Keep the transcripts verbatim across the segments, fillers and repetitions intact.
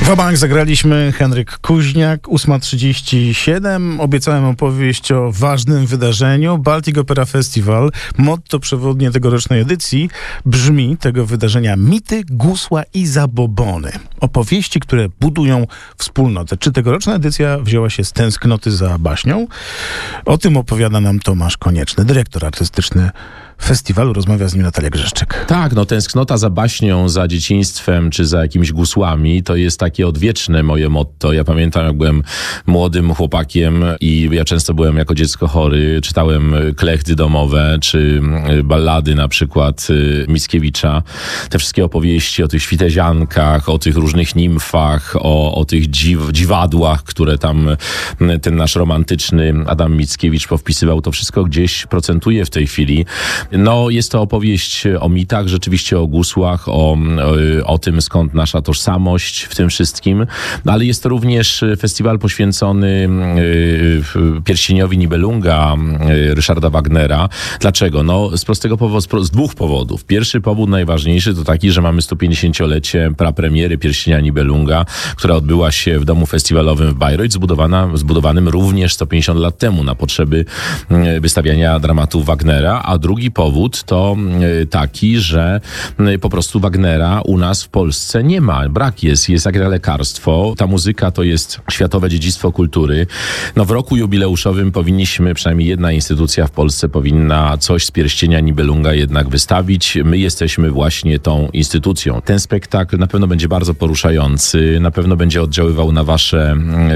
Wabank zagraliśmy, Henryk Kuźniak, ósma trzydzieści siedem. Obiecałem opowieść o ważnym wydarzeniu. Baltic Opera Festival. Motto przewodnie tegorocznej edycji brzmi tego wydarzenia: mity, gusła i zabobony. Opowieści, które budują wspólnotę. Czy tegoroczna edycja wzięła się z tęsknoty za baśnią? O tym opowiada nam Tomasz Konieczny, dyrektor artystyczny festiwalu. Rozmawia z nim Natalia Grzeszczyk. Tak, no tęsknota za baśnią, za dzieciństwem, czy za jakimiś gusłami, to jest takie odwieczne moje motto. Ja pamiętam, jak byłem młodym chłopakiem i ja często byłem jako dziecko chory, czytałem klechdy domowe, czy ballady na przykład Mickiewicza. Te wszystkie opowieści o tych świteziankach, o tych różnych nimfach, o, o tych dziw, dziwadłach, które tam ten nasz romantyczny Adam Mickiewicz powpisywał, to wszystko gdzieś procentuje w tej chwili. No, jest to opowieść o mitach, rzeczywiście o gusłach, o, o tym, skąd nasza tożsamość w tym wszystkim, no, ale jest to również festiwal poświęcony pierścieniowi Nibelunga Ryszarda Wagnera. Dlaczego? No, z prostego powodu, z dwóch powodów. Pierwszy powód, najważniejszy, to taki, że mamy sto pięćdziesięciolecie prapremiery Pierścienia Nibelunga, która odbyła się w domu festiwalowym w Bayreuth, zbudowana, zbudowanym również sto pięćdziesiąt lat temu na potrzeby wystawiania dramatów Wagnera, a drugi powód to taki, że po prostu Wagnera u nas w Polsce nie ma. Brak jest. Jest jak lekarstwo. Ta muzyka to jest światowe dziedzictwo kultury. No w roku jubileuszowym powinniśmy, przynajmniej jedna instytucja w Polsce powinna coś z Pierścienia Nibelunga jednak wystawić. My jesteśmy właśnie tą instytucją. Ten spektakl na pewno będzie bardzo poruszający. Na pewno będzie oddziaływał na wasze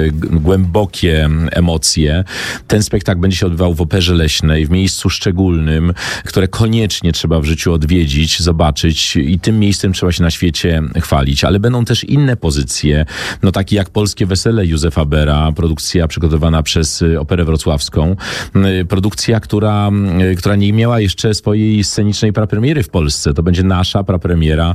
głębokie emocje. Ten spektakl będzie się odbywał w Operze Leśnej, w miejscu szczególnym, które koniecznie trzeba w życiu odwiedzić, zobaczyć i tym miejscem trzeba się na świecie chwalić. Ale będą też inne pozycje, no takie jak Polskie Wesele Józefa Bera, produkcja przygotowana przez Operę Wrocławską, produkcja, która, która nie miała jeszcze swojej scenicznej prapremiery w Polsce. To będzie nasza prapremiera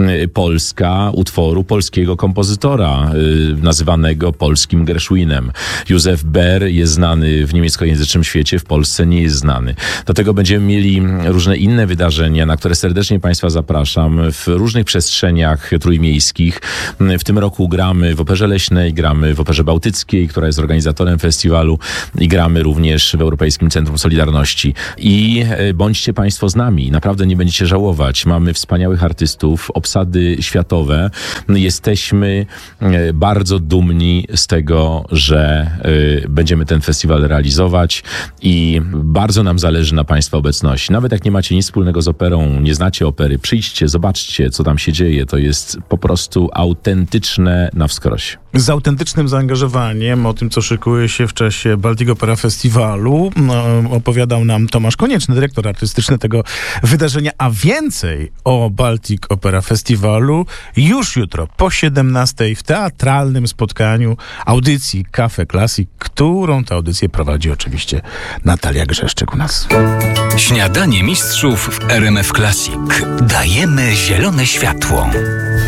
polska utworu polskiego kompozytora, nazywanego polskim Gershwinem. Józef Ber jest znany w niemieckojęzycznym świecie, w Polsce nie jest znany. Do tego będziemy mieli różne inne wydarzenia, na które serdecznie Państwa zapraszam w różnych przestrzeniach trójmiejskich. W tym roku gramy w Operze Leśnej, gramy w Operze Bałtyckiej, która jest organizatorem festiwalu, i gramy również w Europejskim Centrum Solidarności. I bądźcie Państwo z nami. Naprawdę nie będziecie żałować. Mamy wspaniałych artystów, obsady światowe. Jesteśmy bardzo dumni z tego, że będziemy ten festiwal realizować i bardzo nam zależy na Państwa obecności. Nawet jak nie macie nic wspólnego z operą, nie znacie opery, przyjdźcie, zobaczcie, co tam się dzieje. To jest po prostu autentyczne na wskroś. Z autentycznym zaangażowaniem o tym, co szykuje się w czasie Baltic Opera Festiwalu, no, opowiadał nam Tomasz Konieczny, dyrektor artystyczny tego wydarzenia, a więcej o Baltic Opera Festiwalu już jutro po siedemnastej w teatralnym spotkaniu audycji Cafe Classic, którą tę audycję prowadzi oczywiście Natalia Grzeszczyk u nas. Śniadanie mistrzów w R M F Classic. Dajemy zielone światło.